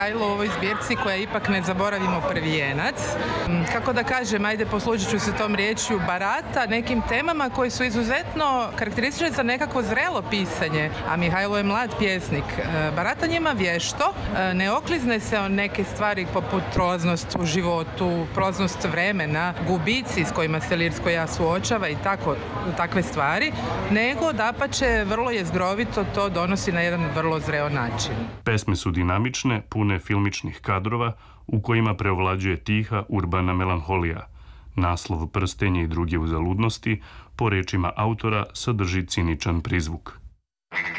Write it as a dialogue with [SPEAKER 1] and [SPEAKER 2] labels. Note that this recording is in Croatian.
[SPEAKER 1] Mihajlo u ovoj zbirci koja je ipak ne zaboravimo prvijenac. Kako da kažem, ajde poslužit ću se tom riječju, barata nekim temama koji su izuzetno karakteristične za nekakvo zrelo pisanje, a Mihajlo je mlad pjesnik. Barata njima vješto, ne oklizne se o neke stvari poput prolaznost u životu, prolaznost vremena, gubici s kojima se lirsko ja suočava i takve stvari, nego dapače vrlo jezgrovito to donosi na jedan vrlo zreo način.
[SPEAKER 2] Pesme su dinamične, pune filmičnih kadrova u kojima preovlađuje tiha urbana melanholija. Naslov Prstenje i druge uzaludnosti, po rečima autora, sadrži ciničan prizvuk.